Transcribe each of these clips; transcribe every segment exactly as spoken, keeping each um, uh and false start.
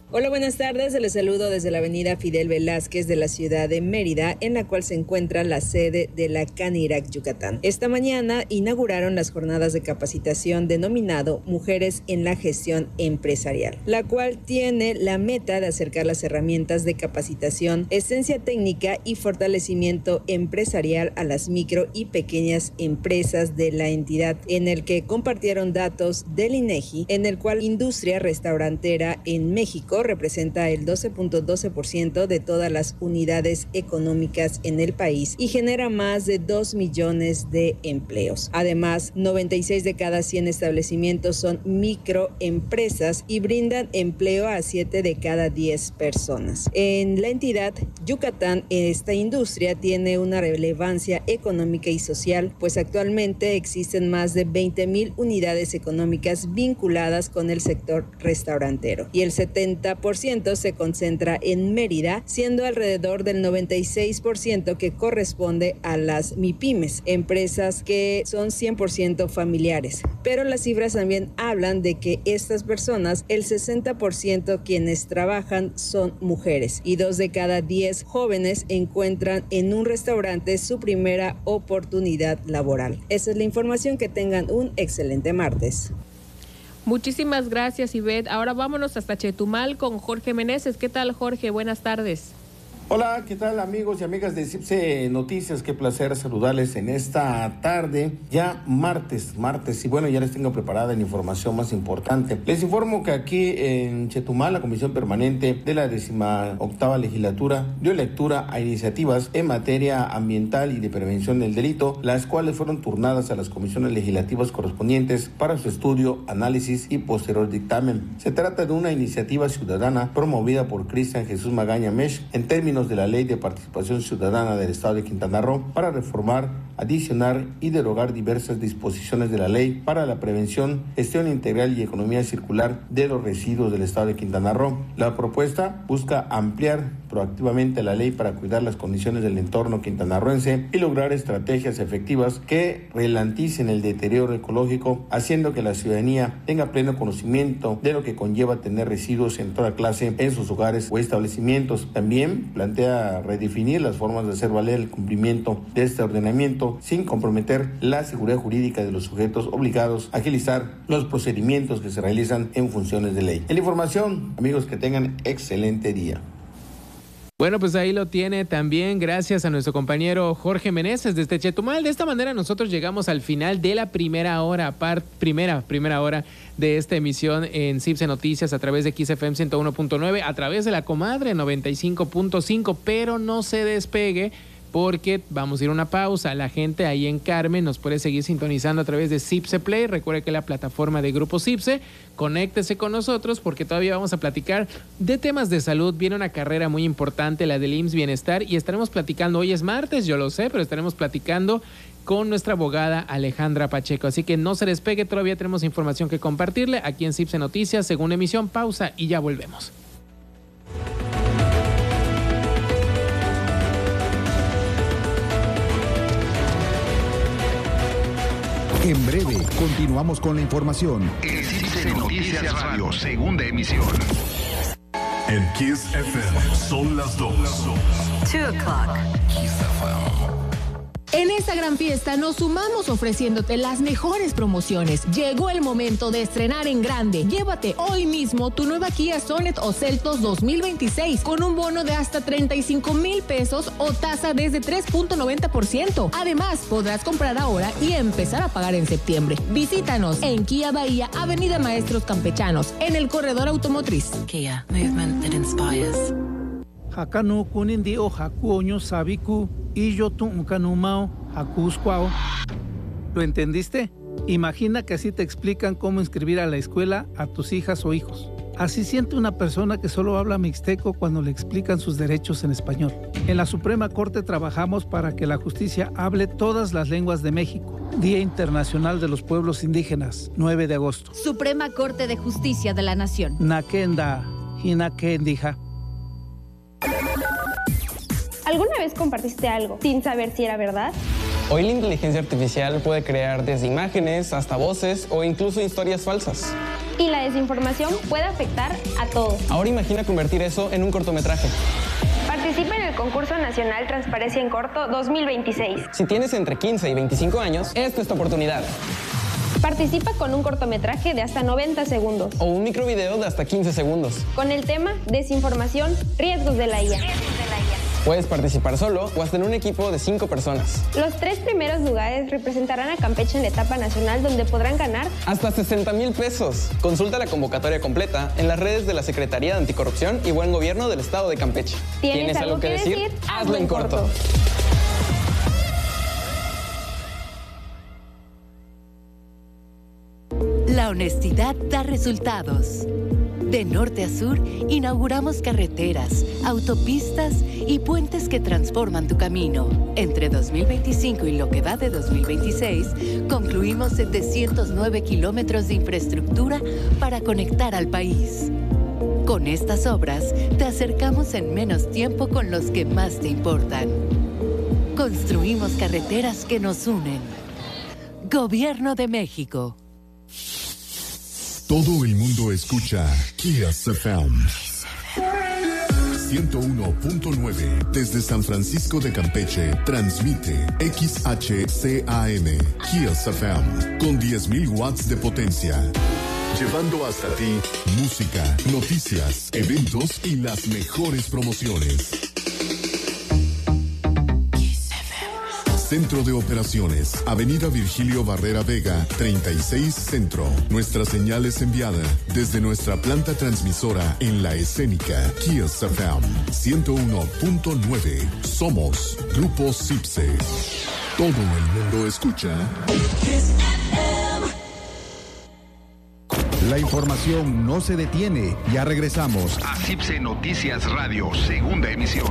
Hola, buenas tardes. Les saludo desde la avenida Fidel Velázquez de la ciudad de Mérida, en la cual se encuentra la sede de la Canirac Yucatán. Esta mañana inauguraron las jornadas de capacitación denominado Mujeres en la Gestión Empresarial, la cual tiene la meta de acercar las herramientas de capacitación, esencia técnica y fortalecimiento empresarial a las micro y pequeñas empresas de la entidad, en el que compartieron datos del INEGI, en el cual industria restaurantera en México representa el doce punto doce por ciento de todas las unidades económicas en el país y genera más de dos millones de empleos. Además, noventa y seis de cada cien establecimientos son microempresas y brindan empleo a siete de cada diez personas. En la entidad Yucatán, esta industria tiene una relevancia económica y social, pues actualmente existen más de veinte mil unidades económicas vinculadas con el sector restaurantero y el setenta por ciento se concentra en Mérida, siendo alrededor del noventa y seis por ciento que corresponde a las MIPYMES, empresas que son cien por ciento familiares. Pero las cifras también hablan de que estas personas, el sesenta por ciento quienes trabajan son mujeres y dos de cada diez jóvenes encuentran en un restaurante su primera oportunidad laboral. Esa es la información. Que tengan un excelente martes. Muchísimas gracias, Ivette. Ahora vámonos hasta Chetumal con Jorge Meneses. ¿Qué tal, Jorge? Buenas tardes. Hola, ¿qué tal, amigos y amigas de CIPSE Noticias? Qué placer saludarles en esta tarde, ya martes, martes, y bueno, ya les tengo preparada la información más importante. Les informo que aquí en Chetumal, la Comisión Permanente de la decimoctava Legislatura dio lectura a iniciativas en materia ambiental y de prevención del delito, las cuales fueron turnadas a las comisiones legislativas correspondientes para su estudio, análisis y posterior dictamen. Se trata de una iniciativa ciudadana promovida por Cristian Jesús Magaña Mesh en términos de la Ley de Participación Ciudadana del Estado de Quintana Roo para reformar, adicionar y derogar diversas disposiciones de la Ley para la prevención, gestión integral y economía circular de los residuos del Estado de Quintana Roo. La propuesta busca ampliar proactivamente la ley para cuidar las condiciones del entorno quintanarroense y lograr estrategias efectivas que relanticen el deterioro ecológico, haciendo que la ciudadanía tenga pleno conocimiento de lo que conlleva tener residuos en toda clase en sus hogares o establecimientos. También plantea redefinir las formas de hacer valer el cumplimiento de este ordenamiento sin comprometer la seguridad jurídica de los sujetos obligados, agilizar los procedimientos que se realizan en funciones de ley. En la información, amigos, que tengan excelente día. Bueno, pues ahí lo tiene también, gracias a nuestro compañero Jorge Meneses desde Chetumal. De esta manera nosotros llegamos al final de la primera hora, par, primera, primera hora de esta emisión en CIPSE Noticias a través de X F M ciento uno punto nueve, a través de La Comadre noventa y cinco punto cinco, pero no se despegue porque vamos a ir a una pausa. La gente ahí en Carmen nos puede seguir sintonizando a través de CIPSE Play. Recuerde que la plataforma de Grupo CIPSE, conéctese con nosotros porque todavía vamos a platicar de temas de salud. Viene una carrera muy importante, la del I M S S Bienestar, y estaremos platicando, hoy es martes, yo lo sé, pero estaremos platicando con nuestra abogada Alejandra Pacheco. Así que no se despegue, todavía tenemos información que compartirle aquí en CIPSE Noticias, segunda emisión. Pausa y ya volvemos. En breve, continuamos con la información. En CIPSE Noticias Radio, segunda emisión. En Kiss F M son las dos. Two o'clock. Kiss F M. En esta gran fiesta nos sumamos ofreciéndote las mejores promociones. Llegó el momento de estrenar en grande. Llévate hoy mismo tu nueva Kia Sonet o Seltos dos mil veintiséis con un bono de hasta treinta y cinco mil pesos o tasa desde tres punto noventa por ciento. Además, podrás comprar ahora y empezar a pagar en septiembre. Visítanos en Kia Bahía, Avenida Maestros Campechanos, en el corredor automotriz. Kia, movement that inspires. Hakanu kunindi o hakuoño sabiku y yo tu unkanumao hakuskwao. ¿Lo entendiste? Imagina que así te explican cómo inscribir a la escuela a tus hijas o hijos. Así siente una persona que solo habla mixteco cuando le explican sus derechos en español. En la Suprema Corte trabajamos para que la justicia hable todas las lenguas de México. Día Internacional de los Pueblos Indígenas, nueve de agosto. Suprema Corte de Justicia de la Nación. Nakenda, hinakendija. ¿Alguna vez compartiste algo sin saber si era verdad? Hoy la inteligencia artificial puede crear desde imágenes hasta voces o incluso historias falsas. y la desinformación puede afectar a todos. Ahora imagina convertir eso en un cortometraje. Participa en el concurso nacional Transparencia en Corto dos mil veintiséis. Si tienes entre quince y veinticinco años, esta es tu oportunidad. Participa con un cortometraje de hasta noventa segundos. O un microvideo de hasta quince segundos. Con el tema Desinformación, riesgos de la I A. Puedes participar solo o hasta en un equipo de cinco personas. Los tres primeros lugares representarán a Campeche en la etapa nacional, donde podrán ganar hasta sesenta mil pesos. Consulta la convocatoria completa en las redes de la Secretaría de Anticorrupción y Buen Gobierno del Estado de Campeche. ¿Tienes, ¿Tienes algo, algo que decir? decir? Hazlo en corto. corto. La honestidad da resultados. De norte a sur, inauguramos carreteras, autopistas y puentes que transforman tu camino. Entre dos mil veinticinco y lo que va de dos mil veintiséis, concluimos setecientos nueve kilómetros de infraestructura para conectar al país. Con estas obras, te acercamos en menos tiempo con los que más te importan. Construimos carreteras que nos unen. Gobierno de México. Todo el mundo escucha Kiss F M. ciento uno punto nueve desde San Francisco de Campeche transmite X H C A M Kiss F M con diez mil watts de potencia, llevando hasta ti música, noticias, eventos y las mejores promociones. Centro de Operaciones, Avenida Virgilio Barrera Vega, treinta y seis Centro. Nuestra señal es enviada desde nuestra planta transmisora en La Escénica, Kiss F M, ciento uno punto nueve. Somos Grupo CIPSE. Todo el mundo escucha Kiss F M. La información no se detiene. Ya regresamos a CIPSE Noticias Radio, segunda emisión.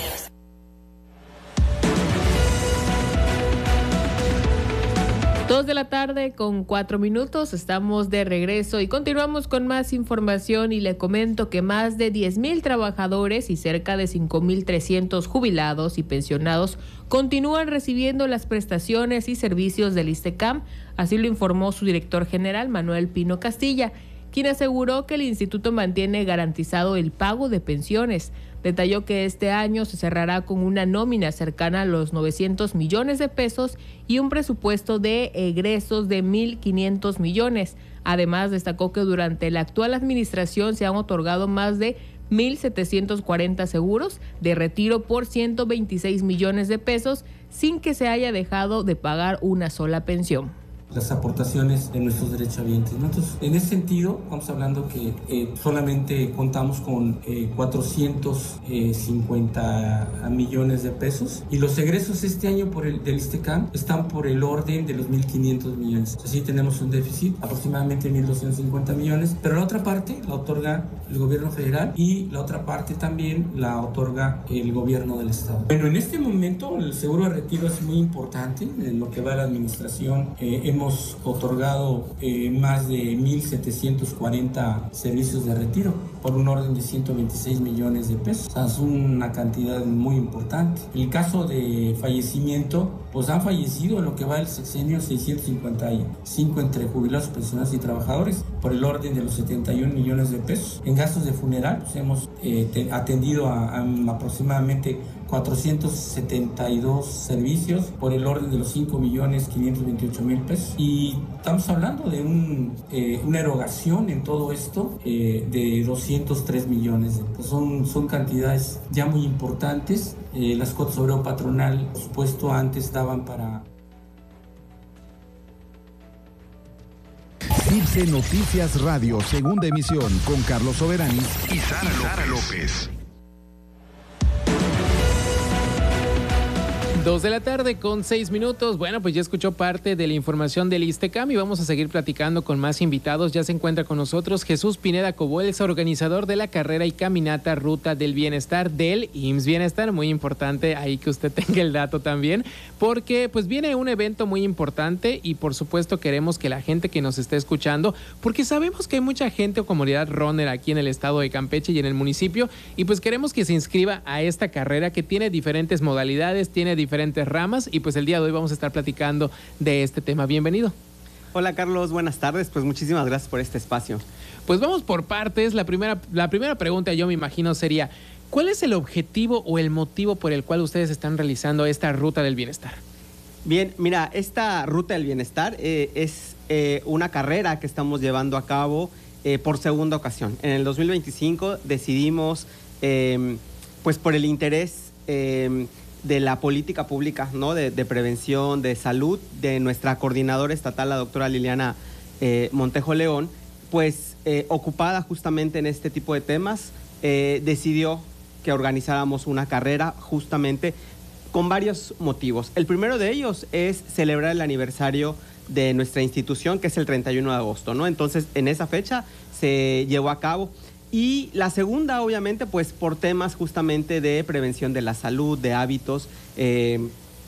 Dos de la tarde con cuatro minutos, estamos de regreso y continuamos con más información y le comento que más de diez mil trabajadores y cerca de cinco mil trescientos jubilados y pensionados continúan recibiendo las prestaciones y servicios del ISTECAM, así lo informó su director general Manuel Pino Castilla, quien aseguró que el instituto mantiene garantizado el pago de pensiones. Detalló que este año se cerrará con una nómina cercana a los novecientos millones de pesos y un presupuesto de egresos de mil quinientos millones. Además, destacó que durante la actual administración se han otorgado más de mil setecientos cuarenta seguros de retiro por ciento veintiséis millones de pesos sin que se haya dejado de pagar una sola pensión. Las aportaciones de nuestros derechohabientes, ¿no? Entonces, en ese sentido, vamos hablando que eh, solamente contamos con eh, cuatrocientos cincuenta millones de pesos y los egresos este año por el del ISTECAM están por el orden de los mil quinientos millones. Así tenemos un déficit aproximadamente mil doscientos cincuenta millones, pero la otra parte la otorga el gobierno federal y la otra parte también la otorga el gobierno del estado. Bueno, en este momento el seguro de retiro es muy importante en lo que va a la administración. Eh, hemos otorgado eh, más de mil setecientos cuarenta servicios de retiro por un orden de ciento veintiséis millones de pesos. O sea, es una cantidad muy importante. El caso de fallecimiento, pues han fallecido en lo que va del sexenio seiscientos cincuenta y cinco entre jubilados, pensionados y trabajadores por el orden de los setenta y un millones de pesos. En gastos de funeral, pues hemos eh, te, atendido a, a aproximadamente cuatrocientos setenta y dos servicios por el orden de los cinco millones quinientos veintiocho mil pesos. Y estamos hablando de un, eh, una erogación en todo esto eh, de doscientos tres millones de pesos. Son, son cantidades ya muy importantes. Eh, las cuotas obrero patronal, por supuesto, antes daban para... CIPSE Noticias Radio, segunda emisión, con Carlos Soberani y Sara, y Sara López. Dos de la tarde con seis minutos. Bueno, pues ya escuchó parte de la información del ISTECAM y vamos a seguir platicando con más invitados. Ya se encuentra con nosotros Jesús Pineda Cobo, el organizador de la carrera y caminata Ruta del Bienestar del I M S S Bienestar. Muy importante ahí que usted tenga el dato también, porque pues viene un evento muy importante y por supuesto queremos que la gente que nos esté escuchando, porque sabemos que hay mucha gente o comunidad runner aquí en el estado de Campeche y en el municipio, y pues queremos que se inscriba a esta carrera que tiene diferentes modalidades, tiene diferentes diferentes ramas y pues el día de hoy vamos a estar platicando de este tema. Bienvenido. Hola Carlos, buenas tardes, pues muchísimas gracias por este espacio. Pues vamos por partes. La primera, la primera pregunta, yo me imagino, sería: ¿cuál es el objetivo o el motivo por el cual ustedes están realizando esta ruta del bienestar? Bien, mira, esta ruta del bienestar eh, es eh, una carrera que estamos llevando a cabo eh, por segunda ocasión. En el dos mil veinticinco decidimos, eh, pues por el interés eh, de la política pública, ¿no? de, de prevención, de salud, de nuestra coordinadora estatal, la doctora Liliana eh, Montejo León, pues eh, ocupada justamente en este tipo de temas, eh, decidió que organizáramos una carrera justamente con varios motivos. El primero de ellos es celebrar el aniversario de nuestra institución, que es el treinta y uno de agosto, ¿no? Entonces, en esa fecha se llevó a cabo. Y la segunda, obviamente, pues por temas justamente de prevención de la salud, de hábitos eh,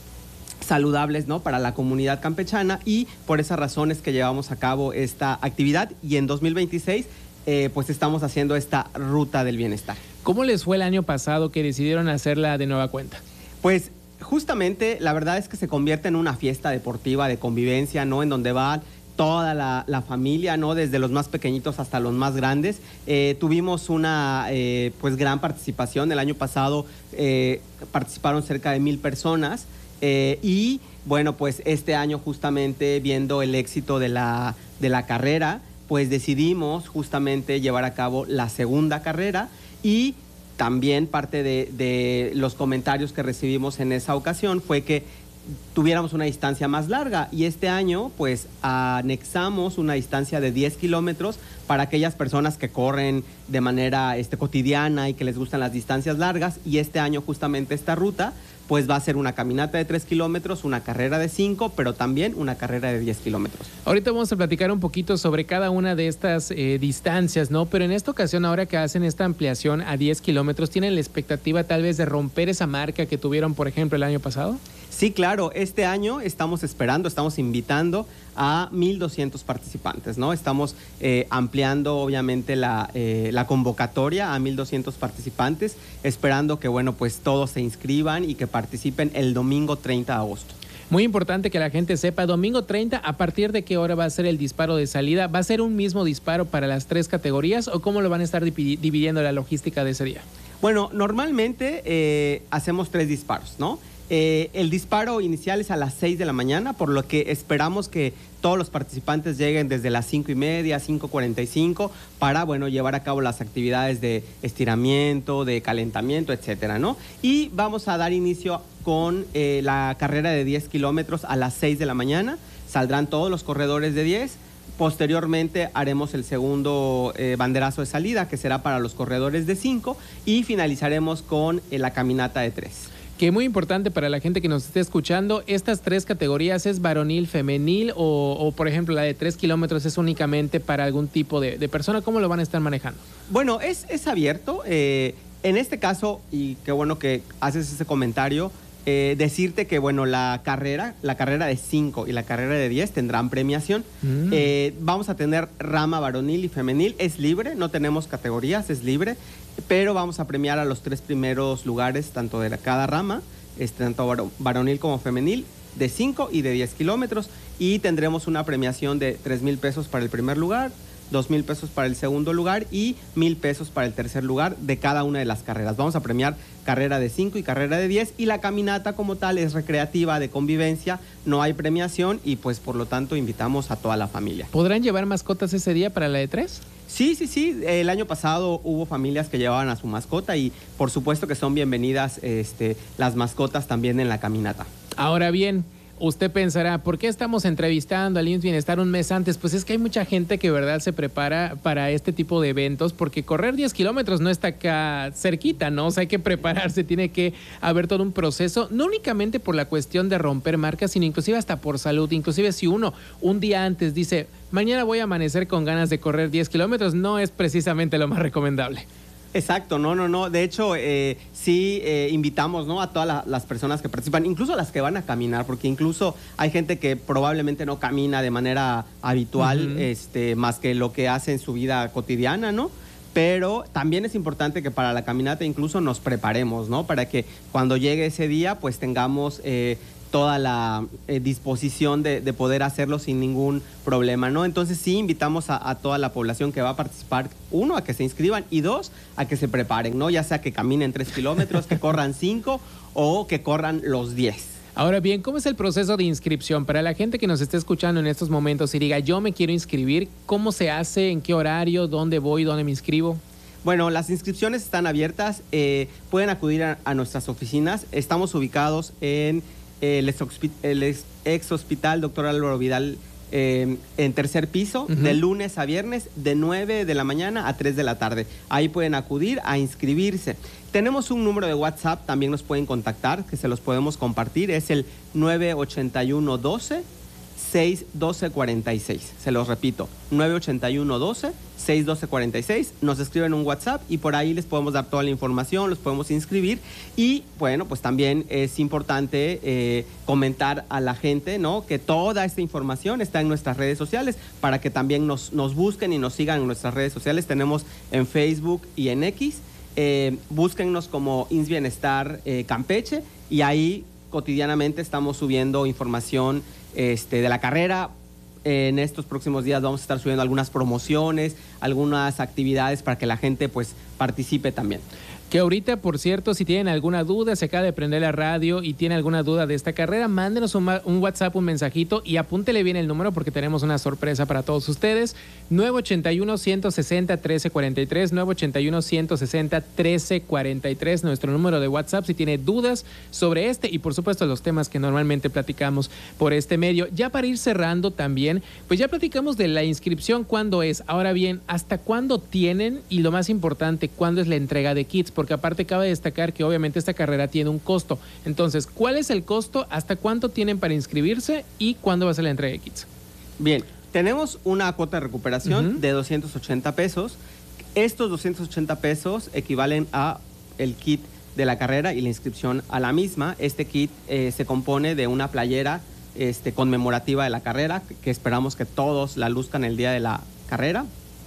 saludables, ¿no? Para la comunidad campechana, y por esas razones que llevamos a cabo esta actividad, y en dos mil veintiséis eh, pues estamos haciendo esta ruta del bienestar. ¿Cómo les fue el año pasado que decidieron hacerla de nueva cuenta? Pues justamente la verdad es que se convierte en una fiesta deportiva de convivencia, ¿no? En donde va toda la, la familia, ¿no? Desde los más pequeñitos hasta los más grandes. Eh, tuvimos una eh, pues gran participación. El año pasado eh, participaron cerca de mil personas. Eh, y bueno, pues este año justamente viendo el éxito de la, de la carrera, pues decidimos justamente llevar a cabo la segunda carrera, y también parte de, de los comentarios que recibimos en esa ocasión fue que tuviéramos una distancia más larga, y este año pues anexamos una distancia de diez kilómetros para aquellas personas que corren de manera este, cotidiana y que les gustan las distancias largas, y este año justamente esta ruta pues va a ser una caminata de tres kilómetros, una carrera de cinco, pero también una carrera de diez kilómetros. Ahorita vamos a platicar un poquito sobre cada una de estas eh, distancias, ¿no? Pero en esta ocasión, ahora que hacen esta ampliación a diez kilómetros, ¿tienen la expectativa tal vez de romper esa marca que tuvieron, por ejemplo, el año pasado? Sí, claro. Este año estamos esperando, estamos invitando a mil doscientos participantes, ¿no? Estamos eh, ampliando, obviamente, la, eh, la convocatoria a mil doscientos participantes, esperando que, bueno, pues todos se inscriban y que participen el domingo treinta de agosto. Muy importante que la gente sepa, domingo treinta, ¿a partir de qué hora va a ser el disparo de salida? ¿Va a ser un mismo disparo para las tres categorías o cómo lo van a estar dividiendo la logística de ese día? Bueno, normalmente eh, hacemos tres disparos, ¿no? Eh, el disparo inicial es a las seis de la mañana, por lo que esperamos que todos los participantes lleguen desde las cinco y media, cinco cuarenta y cinco, para, bueno, llevar a cabo las actividades de estiramiento, de calentamiento, etcétera, ¿no? Y vamos a dar inicio con eh, la carrera de diez kilómetros a las seis de la mañana. Saldrán todos los corredores de diez. Posteriormente haremos el segundo eh, banderazo de salida, que será para los corredores de cinco, y finalizaremos con eh, la caminata de tres. Que muy importante para la gente que nos esté escuchando, estas tres categorías es varonil, femenil o, o por ejemplo la de tres kilómetros es únicamente para algún tipo de, de persona. ¿Cómo lo van a estar manejando? Bueno, es, es abierto. Eh, en este caso, y qué bueno que haces ese comentario, eh, decirte que bueno, la carrera, la carrera de cinco y la carrera de diez tendrán premiación. Mm. Eh, vamos a tener rama varonil y femenil. Es libre, no tenemos categorías, es libre. Pero vamos a premiar a los tres primeros lugares, tanto de cada rama, este, tanto varonil como femenil, de cinco y de diez kilómetros. Y tendremos una premiación de tres mil pesos para el primer lugar, dos mil pesos para el segundo lugar y mil pesos para el tercer lugar de cada una de las carreras. Vamos a premiar carrera de cinco y carrera de diez, y la caminata como tal es recreativa, de convivencia, no hay premiación, y pues por lo tanto invitamos a toda la familia. ¿Podrán llevar mascotas ese día para la de tres? Sí, sí, sí. El año pasado hubo familias que llevaban a su mascota, y por supuesto que son bienvenidas este, las mascotas también en la caminata. Ahora bien, usted pensará, ¿por qué estamos entrevistando al I M S S Bienestar un mes antes? Pues es que hay mucha gente que, verdad, se prepara para este tipo de eventos, porque correr diez kilómetros no está acá cerquita, ¿no? O sea, hay que prepararse, tiene que haber todo un proceso, no únicamente por la cuestión de romper marcas, sino inclusive hasta por salud. Inclusive si uno un día antes dice, mañana voy a amanecer con ganas de correr diez kilómetros, no es precisamente lo más recomendable. Exacto, no, no, no. De hecho, eh, sí eh, invitamos, ¿no?, a todas la, las personas que participan, incluso a las que van a caminar, porque incluso hay gente que probablemente no camina de manera habitual, uh-huh. este, más que lo que hace en su vida cotidiana, ¿no? Pero también es importante que para la caminata incluso nos preparemos, ¿no? Para que cuando llegue ese día, pues tengamos... Eh, toda la eh, disposición de, de poder hacerlo sin ningún problema, ¿no? Entonces sí invitamos a, a toda la población que va a participar, uno, a que se inscriban y dos, a que se preparen, ¿no? Ya sea que caminen tres kilómetros, que corran cinco o que corran los diez. Ahora bien, ¿cómo es el proceso de inscripción? Para la gente que nos esté escuchando en estos momentos y diga, yo me quiero inscribir, ¿cómo se hace? ¿En qué horario? ¿Dónde voy? ¿Dónde me inscribo? Bueno, las inscripciones están abiertas, eh, pueden acudir a, a nuestras oficinas. Estamos ubicados en el ex, el ex hospital doctor Álvaro Vidal, eh, en tercer piso, uh-huh. de lunes a viernes, de nueve de la mañana a tres de la tarde. Ahí pueden acudir a inscribirse. Tenemos un número de WhatsApp, también nos pueden contactar, que se los podemos compartir. Es el nueve ocho uno, doce, seis doce cuarenta y seis. Se los repito, nueve ocho uno, doce, seis doce cuarenta y seis. Nos escriben un WhatsApp y por ahí les podemos dar toda la información, los podemos inscribir. Y bueno, pues también es importante eh, comentar a la gente, ¿no?, que toda esta información está en nuestras redes sociales para que también nos, nos busquen y nos sigan en nuestras redes sociales. Tenemos en Facebook y en X. Eh, búsquennos como I M S S Bienestar eh, Campeche y ahí cotidianamente estamos subiendo información este, de la carrera. En estos próximos días vamos a estar subiendo algunas promociones, algunas actividades para que la gente pues participe también. Que ahorita, por cierto, si tienen alguna duda, se acaba de prender la radio y tiene alguna duda de esta carrera, mándenos un, un WhatsApp, un mensajito y apúntele bien el número porque tenemos una sorpresa para todos ustedes. nueve ocho uno, uno seis cero, uno tres cuatro tres, nueve ocho uno, uno seis cero, uno tres cuatro tres, nuestro número de WhatsApp si tiene dudas sobre este y por supuesto los temas que normalmente platicamos por este medio. Ya para ir cerrando también, pues ya platicamos de la inscripción, cuándo es. Ahora bien, ¿hasta cuándo tienen? Y lo más importante, ¿cuándo es la entrega de kits? Porque aparte cabe destacar que obviamente esta carrera tiene un costo. Entonces, ¿cuál es el costo? ¿Hasta cuánto tienen para inscribirse? ¿Y cuándo va a ser la entrega de kits? Bien, tenemos una cuota de recuperación uh-huh. de doscientos ochenta pesos. Estos doscientos ochenta pesos equivalen a el kit de la carrera y la inscripción a la misma. Este kit eh, se compone de una playera este, conmemorativa de la carrera, que, que esperamos que todos la luzcan el día de la carrera.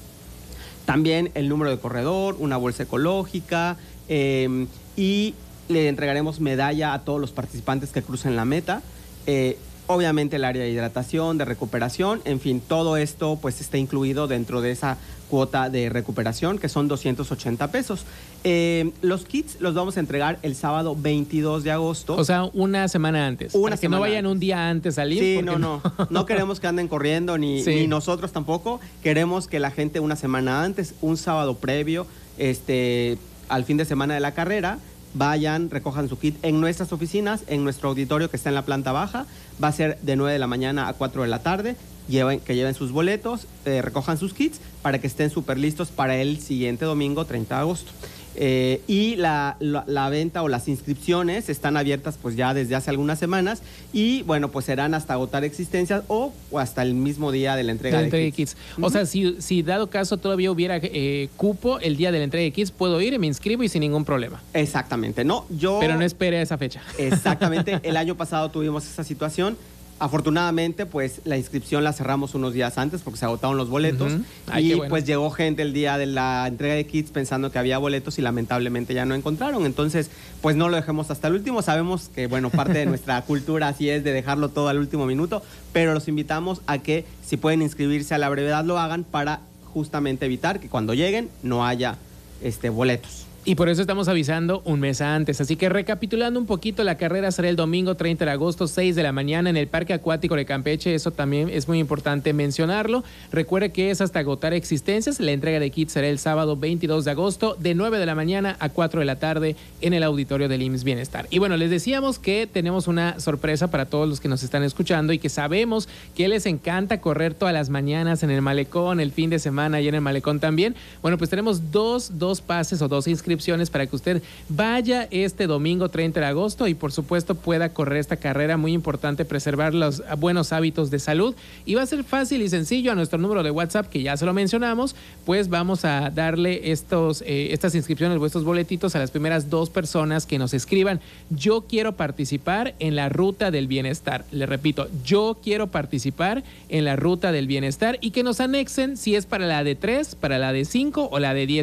También el número de corredor, una bolsa ecológica eh, y le entregaremos medalla a todos los participantes que crucen la meta. Eh, obviamente el área de hidratación, de recuperación, en fin, todo esto pues está incluido dentro de esa cuota de recuperación que son doscientos ochenta pesos. Eh, los kits los vamos a entregar el sábado veintidós de agosto. O sea, una semana antes. Una para semana que no vayan antes. un día antes a salir. Sí, no, no, no. No queremos que anden corriendo ni, sí. ni nosotros tampoco. Queremos que la gente una semana antes, un sábado previo, este, al fin de semana de la carrera, vayan, recojan su kit en nuestras oficinas, en nuestro auditorio que está en la planta baja. Va a ser de nueve de la mañana a cuatro de la tarde. Lleven, que lleven sus boletos, eh, recojan sus kits para que estén súper listos para el siguiente domingo, treinta de agosto. Eh, y la, la, la venta o las inscripciones están abiertas pues ya desde hace algunas semanas y bueno, pues serán hasta agotar existencias o, o hasta el mismo día de la entrega de, de, de kits. kits. Uh-huh. O sea, si, si dado caso todavía hubiera eh, cupo el día de la entrega de kits, puedo ir y me inscribo y sin ningún problema. Exactamente, no, yo... Pero no espere a esa fecha. Exactamente, el año pasado tuvimos esa situación. Afortunadamente, pues la inscripción la cerramos unos días antes porque se agotaron los boletos. Uh-huh. Ay, y bueno. Pues llegó gente el día de la entrega de kits pensando que había boletos y lamentablemente ya no encontraron. Entonces, pues no lo dejemos hasta el último. Sabemos que, bueno, parte de nuestra cultura así es de dejarlo todo al último minuto, pero los invitamos a que si pueden inscribirse a la brevedad lo hagan para justamente evitar que cuando lleguen no haya este, boletos. Y por eso estamos avisando un mes antes. Así que recapitulando un poquito, la carrera será el domingo treinta de agosto, seis de la mañana en el Parque Acuático de Campeche. Eso también es muy importante mencionarlo. Recuerde que es hasta agotar existencias. La entrega de kits será el sábado veintidós de agosto de nueve de la mañana a cuatro de la tarde en el auditorio del I M S S Bienestar. Y bueno, les decíamos que tenemos una sorpresa para todos los que nos están escuchando y que sabemos que les encanta correr todas las mañanas en el malecón, el fin de semana y en el malecón también. Bueno, pues tenemos dos, dos pases o dos inscripciones para que usted vaya este domingo treinta de agosto y por supuesto pueda correr esta carrera. Muy importante preservar los buenos hábitos de salud y va a ser fácil y sencillo. A nuestro número de WhatsApp, que ya se lo mencionamos, pues vamos a darle estos, eh, estas inscripciones o estos boletitos a las primeras dos personas que nos escriban: yo quiero participar en la ruta del bienestar. Le repito, yo quiero participar en la ruta del bienestar, y que nos anexen si es para la de tres, para la de cinco o la de diez.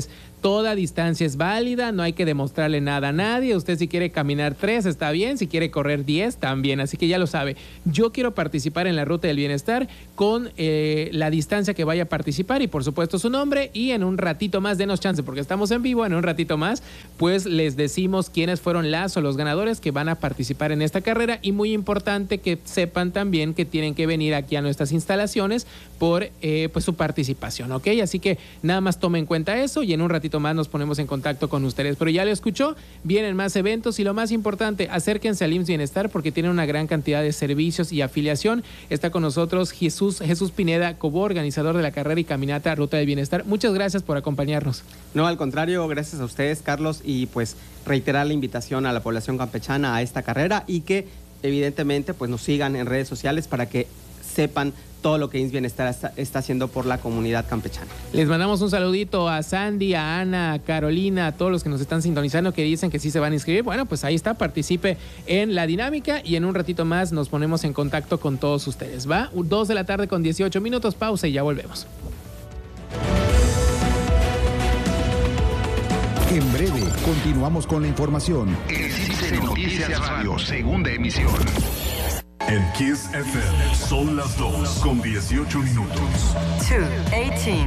Toda distancia es válida, no hay que demostrarle nada a nadie. Usted si quiere caminar tres está bien, si quiere correr diez también, así que ya lo sabe. Yo quiero participar en la Ruta del Bienestar con eh, la distancia que vaya a participar y por supuesto su nombre, y en un ratito más, denos chance porque estamos en vivo, en un ratito más pues les decimos quiénes fueron las o los ganadores que van a participar en esta carrera, y muy importante que sepan también que tienen que venir aquí a nuestras instalaciones por eh, pues su participación, ¿ok? Así que nada más tomen en cuenta eso y en un ratito más nos ponemos en contacto con ustedes. Pero ya lo escuchó, vienen más eventos y lo más importante, acérquense al I M S S Bienestar porque tienen una gran cantidad de servicios y afiliación. Está con nosotros Jesús, Jesús Pineda Cobo, organizador de la carrera y caminata Ruta del Bienestar. Muchas gracias por acompañarnos. No, al contrario, gracias a ustedes, Carlos, y pues reiterar la invitación a la población campechana a esta carrera y que evidentemente pues nos sigan en redes sociales para que sepan todo lo que I M S S Bienestar está, está haciendo por la comunidad campechana. Les mandamos un saludito a Sandy, a Ana, a Carolina, a todos los que nos están sintonizando que dicen que sí se van a inscribir. Bueno, pues ahí está, participe en la dinámica y en un ratito más nos ponemos en contacto con todos ustedes. ¿Va? dos de la tarde con dieciocho minutos, pausa y ya volvemos. En breve, continuamos con la información. El C I C E Noticias Radio, segunda emisión. En Kiss F M son las dos con dieciocho minutos. two eighteen.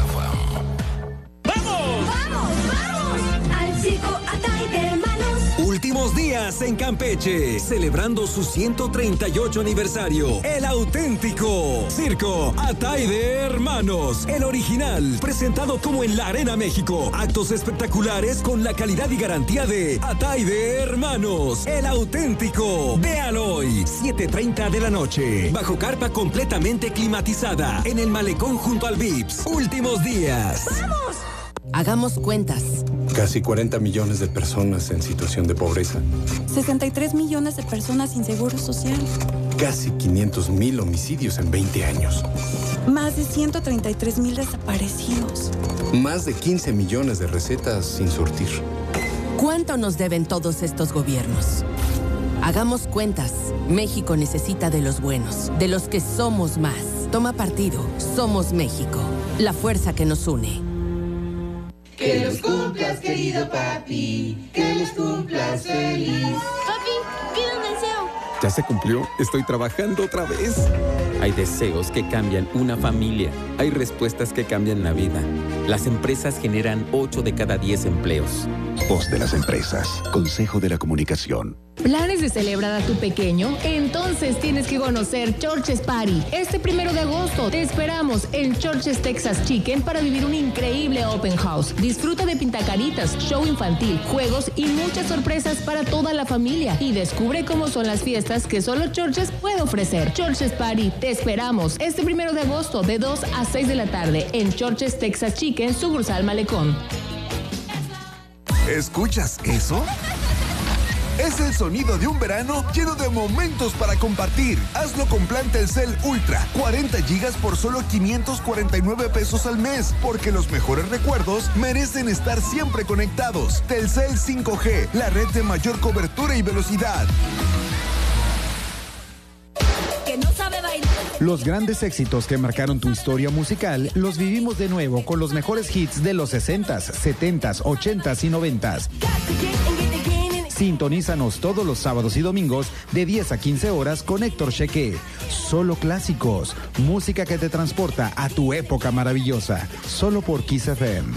¡Vamos! ¡Vamos! ¡Vamos! Al circo Atay de Hermanos. Últimos días en Campeche, celebrando su ciento treinta y ocho aniversario. El auténtico Circo Atay de Hermanos, el original, presentado como en la Arena México. Actos espectaculares con la calidad y garantía de Atay de Hermanos, el auténtico. Véalo hoy, siete treinta de la noche, bajo carpa completamente climatizada, en el malecón junto al Vips. Últimos días. ¡Vamos! Hagamos cuentas. Casi cuarenta millones de personas en situación de pobreza. sesenta y tres millones de personas sin seguro social. Casi quinientos mil homicidios en veinte años. Más de ciento treinta y tres mil desaparecidos. Más de quince millones de recetas sin surtir. ¿Cuánto nos deben todos estos gobiernos? Hagamos cuentas. México necesita de los buenos, de los que somos más. Toma partido. Somos México. La fuerza que nos une. Que los cumplas, querido papi, que los cumplas feliz. Papi, pido un deseo. ¿Ya se cumplió? Estoy trabajando otra vez. Hay deseos que cambian una familia. Hay respuestas que cambian la vida. Las empresas generan ocho de cada diez empleos. Voz de las empresas. Consejo de la Comunicación. ¿Planes de celebrar a tu pequeño? Entonces tienes que conocer Church's Party. Este primero de agosto te esperamos en Church's Texas Chicken para vivir un increíble open house. Disfruta de pintacaritas, show infantil, juegos y muchas sorpresas para toda la familia. Y descubre cómo son las fiestas que solo Church's puede ofrecer. Church's Party, te esperamos este primero de agosto de dos a seis de la tarde en Church's Texas Chicken, sucursal Malecón. ¿Escuchas eso? Es el sonido de un verano lleno de momentos para compartir. Hazlo con plan Telcel Ultra. cuarenta gigas por solo quinientos cuarenta y nueve pesos al mes. Porque los mejores recuerdos merecen estar siempre conectados. Telcel cinco G, la red de mayor cobertura y velocidad. Que no sabe bailar. Los grandes éxitos que marcaron tu historia musical los vivimos de nuevo con los mejores hits de los sesentas, setentas, ochentas y noventas. Sintonízanos todos los sábados y domingos de diez a quince horas con Héctor Cheque. Solo clásicos, música que te transporta a tu época maravillosa. Solo por Kiss F M.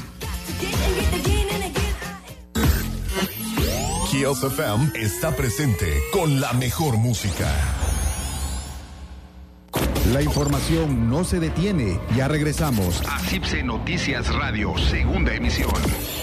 Kiss F M está presente con la mejor música. La información no se detiene. Ya regresamos. A C I P S E Noticias Radio, segunda emisión.